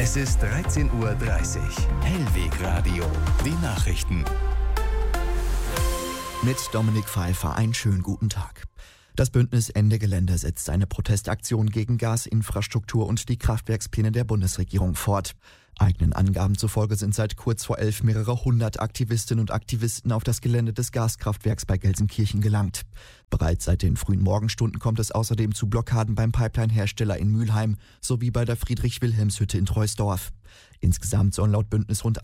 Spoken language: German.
Es ist 13:30 Uhr. Hellweg Radio. Die Nachrichten. Mit Dominik Pfeiffer einen schönen guten Tag. Das Bündnis Ende Gelände setzt seine Protestaktion gegen Gasinfrastruktur und die Kraftwerkspläne der Bundesregierung fort. Eigenen Angaben zufolge sind seit kurz vor 11 mehrere hundert Aktivistinnen und Aktivisten auf das Gelände des Gaskraftwerks bei Gelsenkirchen gelangt. Bereits seit den frühen Morgenstunden kommt es außerdem zu Blockaden beim Pipeline-Hersteller in Mülheim sowie bei der Friedrich-Wilhelms-Hütte in Troisdorf. Insgesamt sollen laut Bündnis rund